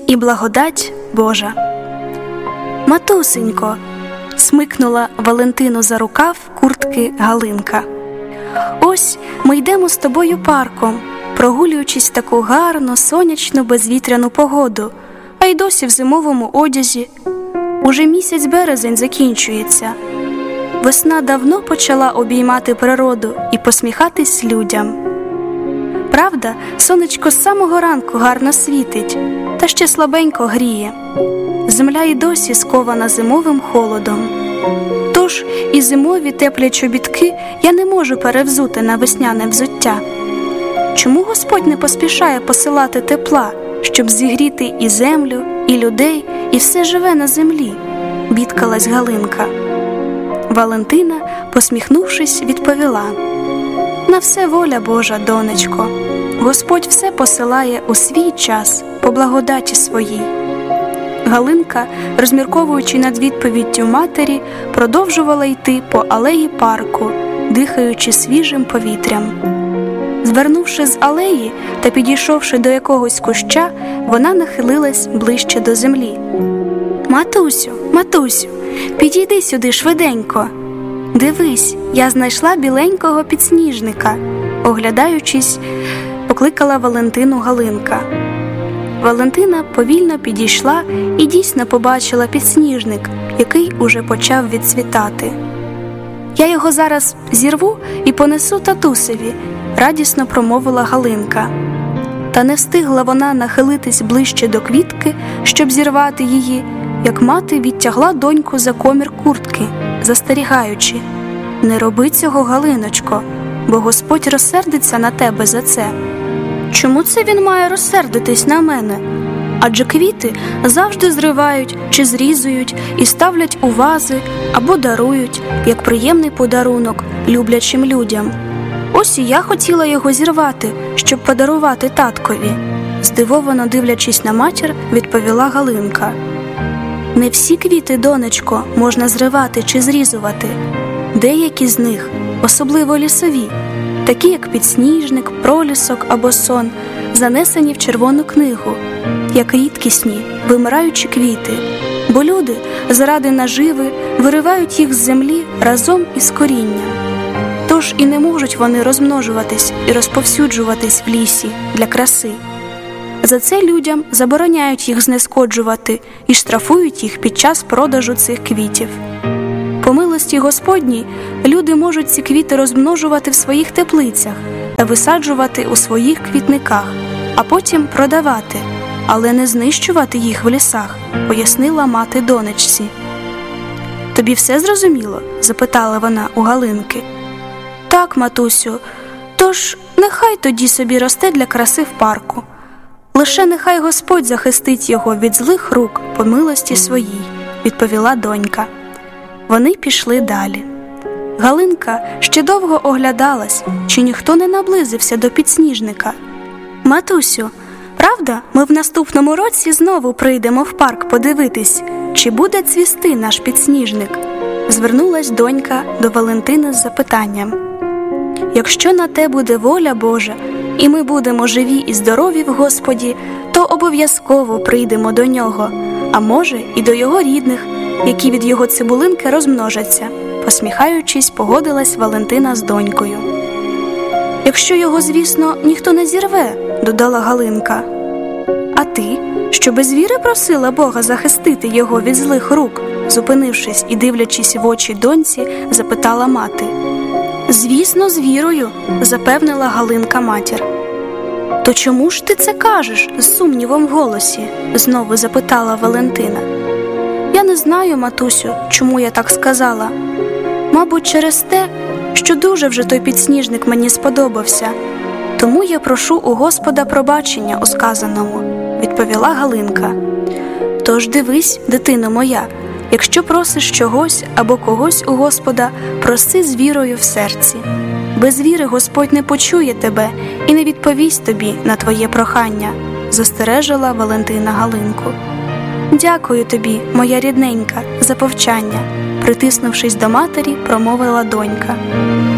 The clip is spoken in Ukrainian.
і благодать Божа. «Матусенько!» – смикнула Валентину за рукав куртки Галинка. «Ось ми йдемо з тобою парком, прогулюючись в таку гарну, сонячну, безвітряну погоду, а й досі в зимовому одязі. Уже місяць березень закінчується. Весна давно почала обіймати природу і посміхатись людям. Правда, сонечко з самого ранку гарно світить, та ще слабенько гріє. Земля й досі скована зимовим холодом. Тож і зимові теплі чобітки я не можу перевзути на весняне взуття. Чому Господь не поспішає посилати тепла, щоб зігріти і землю, і людей, і все живе на землі?» – бідкалась Галинка. Валентина, посміхнувшись, відповіла: «На все воля Божа, донечко. Господь все посилає у свій час, по благодаті своїй». Галинка, розмірковуючи над відповіддю матері, продовжувала йти по алеї парку, дихаючи свіжим повітрям. Звернувши з алеї та підійшовши до якогось куща, вона нахилилась ближче до землі. «Матусю, матусю, підійди сюди швиденько. Дивись, я знайшла біленького підсніжника», – оглядаючись, покликала Валентину Галинка. Валентина повільно підійшла і дійсно побачила підсніжник, який уже почав відцвітати. «Я його зараз зірву і понесу татусеві», – радісно промовила Галинка. Та не встигла вона нахилитись ближче до квітки, щоб зірвати її, як мати відтягла доньку за комір куртки, застерігаючи: «Не роби цього, Галиночко, бо Господь розсердиться на тебе за це». «Чому це він має розсердитись на мене? Адже квіти завжди зривають чи зрізують і ставлять у вази або дарують, як приємний подарунок люблячим людям. Ось і я хотіла його зірвати, щоб подарувати таткові», – здивовано дивлячись на матір, відповіла Галинка. «Не всі квіти, донечко, можна зривати чи зрізувати. Деякі з них, особливо лісові, такі як підсніжник, пролісок або сон, занесені в Червону книгу, як рідкісні, вимираючі квіти, бо люди заради наживи виривають їх з землі разом із корінням. Тож і не можуть вони розмножуватись і розповсюджуватись в лісі для краси. За це людям забороняють їх знешкоджувати і штрафують їх під час продажу цих квітів. По милості Господній люди можуть ці квіти розмножувати в своїх теплицях та висаджувати у своїх квітниках, а потім продавати, але не знищувати їх в лісах», – пояснила мати донечці. «Тобі все зрозуміло?» – запитала вона у Галинки. «Так, матусю, тож нехай тоді собі росте для краси в парку. Лише нехай Господь захистить його від злих рук по милості своїй», – відповіла донька. Вони пішли далі. Галинка ще довго оглядалась, чи ніхто не наблизився до підсніжника. «Матусю, правда, ми в наступному році знову прийдемо в парк подивитись, чи буде цвісти наш підсніжник?» – звернулась донька до Валентини з запитанням. «Якщо на те буде воля Божа, і ми будемо живі і здорові в Господі, то обов'язково прийдемо до нього, а може і до його рідних, які від його цибулинки розмножаться», – посміхаючись, погодилась Валентина з донькою. «Якщо його, звісно, ніхто не зірве», – додала Галинка. «А ти, що без віри просила Бога захистити його від злих рук?» – зупинившись і дивлячись в очі доньці, запитала мати. «Звісно, з вірою», – запевнила Галинка матір. «То чому ж ти це кажеш?» – з сумнівом в голосі, знову запитала Валентина. «Я не знаю, матусю, чому я так сказала. Мабуть, через те, що дуже вже той підсніжник мені сподобався. Тому я прошу у Господа пробачення у сказаному», – відповіла Галинка. «Тож дивись, дитино моя, якщо просиш чогось або когось у Господа, проси з вірою в серці. Без віри Господь не почує тебе і не відповість тобі на твоє прохання», – застережила Валентина Галинку. «Дякую тобі, моя рідненька, за повчання», – притиснувшись до матері, промовила донька.